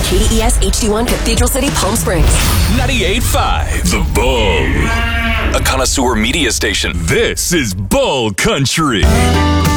KDES HD1 Cathedral City, Palm Springs. 98.5 The Bull. A connoisseur media station. This is Bull Country.